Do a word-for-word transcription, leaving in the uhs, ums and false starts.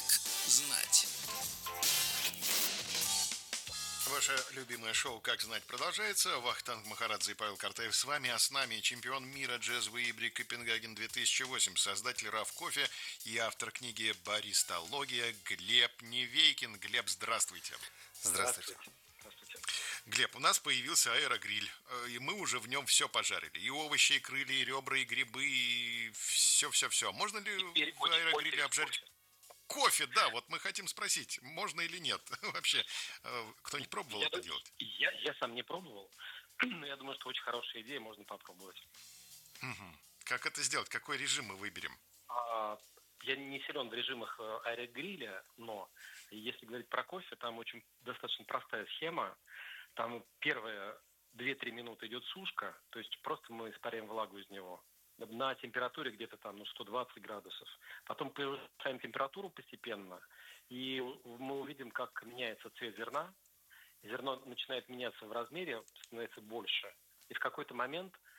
Как знать? Ваше любимое шоу «Как знать» продолжается. Вахтанг Махарадзе и Павел Картаев с вами, а с нами чемпион мира джезвый Ибри Копенгаген две тысячи восемь, создатель РАФ Кофе и автор книги «Баристология» Глеб Невейкин. Глеб, здравствуйте. Здравствуйте. Здравствуйте. Глеб, у нас появился аэрогриль, и мы уже в нем все пожарили. И овощи, и крылья, и ребра, и грибы, и все-все-все. Можно ли Теперь в аэрогриле обжарить... кофе. Кофе, да, вот мы хотим спросить, можно или нет. Вообще, кто-нибудь пробовал я, это делать? Я, я сам не пробовал, но я думаю, что очень хорошая идея, можно попробовать. Угу. Как это сделать? Какой режим мы выберем? А, я не силен в режимах аэрогриля, но если говорить про кофе, там очень достаточно простая схема. Там первые две-три минуты идет сушка, то есть просто мы испаряем влагу из него на температуре где-то там ну, сто двадцать градусов. Потом повышаем температуру постепенно, и мы увидим, как меняется цвет зерна. Зерно начинает меняться в размере, становится больше. И в какой-то момент